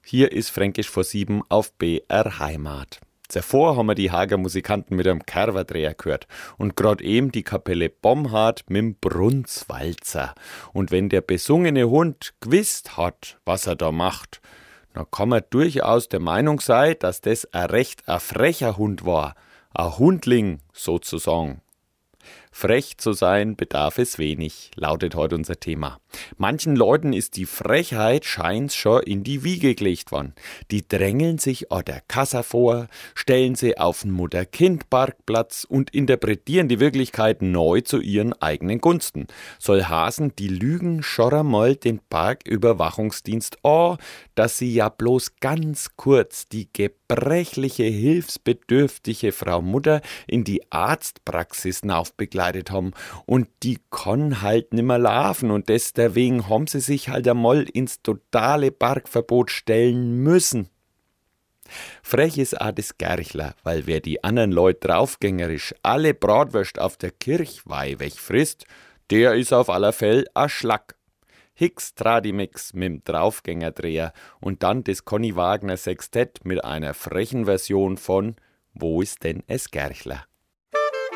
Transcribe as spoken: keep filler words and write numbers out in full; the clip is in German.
Hier ist Fränkisch vor sieben auf B R Heimat. Zuvor haben wir die Hager Musikanten mit einem Kerverdreher gehört und grad eben die Kapelle Bomhard mit'm Brunzwalzer. Und wenn der besungene Hund gewusst hat, was er da macht, dann kann man durchaus der Meinung sein, dass das ein recht ein frecher Hund war. Ein Hundling sozusagen. Frech zu sein bedarf es wenig, lautet heute unser Thema. Manchen Leuten ist die Frechheit scheint schon in die Wiege gelegt worden. Die drängeln sich an der Kasse vor, stellen sie auf den Mutter-Kind-Parkplatz und interpretieren die Wirklichkeit neu zu ihren eigenen Gunsten. Soll hasen, die lügen schon einmal den Parküberwachungsdienst an, dass sie ja bloß ganz kurz die gebrechliche, hilfsbedürftige Frau Mutter in die Arztpraxis begleitet haben und die kann halt nimmer laufen und deswegen haben sie sich halt einmal ins totale Parkverbot stellen müssen. Frech ist auch das Gerchler, weil wer die anderen Leute draufgängerisch alle Bratwürst auf der Kirchweih wegfrisst, der ist auf aller Fäll a Schlack. Hicks Tradimix mit'm Draufgängerdreher und dann das Conny Wagner Sextett mit einer frechen Version von Wo ist denn es Gerchler?